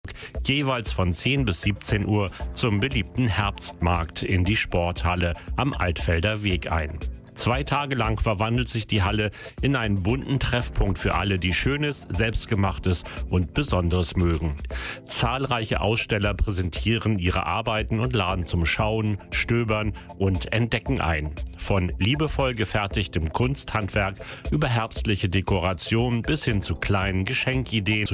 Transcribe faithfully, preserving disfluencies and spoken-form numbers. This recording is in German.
jeweils von zehn bis siebzehn Uhr zum beliebten Herbstmarkt in die Sporthalle am Altfelder Weg ein. Zwei Tage lang verwandelt sich die Halle in einen bunten Treffpunkt für alle, die Schönes, Selbstgemachtes und Besonderes mögen. Zahlreiche Aussteller präsentieren ihre Arbeiten und laden zum Schauen, Stöbern und Entdecken ein. Von liebevoll gefertigtem Kunsthandwerk über herbstliche Dekoration bis hin zu kleinen Geschenkideen